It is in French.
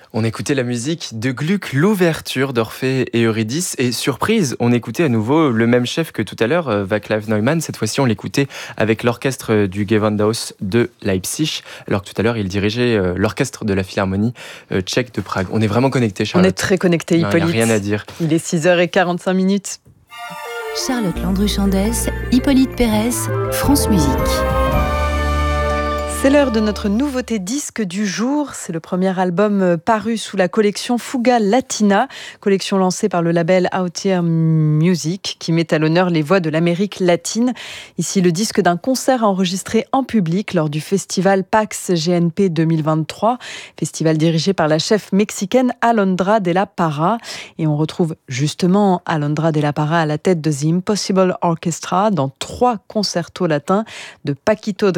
On écoutait la musique de Gluck, l'ouverture d'Orphée et Eurydice. Et surprise, on écoutait à nouveau le même chef que tout à l'heure, Václav Neumann. Cette fois-ci, on l'écoutait avec l'orchestre du Gewandhaus de Leipzig, alors que tout à l'heure, il dirigeait l'orchestre de la Philharmonie tchèque de Prague. On est vraiment connectés, On Charlotte. est très connectés, Non, il n'y Hippolyte. a rien à dire. Il est 6h45. Charlotte Landru-Chandès, Hippolyte Pérez, France Musique. C'est l'heure de notre nouveauté disque du jour. C'est le premier album paru sous la collection Fuga Latina, collection lancée par le label Out Here Music, qui met à l'honneur les voix de l'Amérique latine. Ici, le disque d'un concert enregistré en public lors du festival PAX GNP 2023, festival dirigé par la chef mexicaine Alondra de la Parra. Et on retrouve justement Alondra de la Parra à la tête de The Impossible Orchestra dans 3 concertos latins de Paquito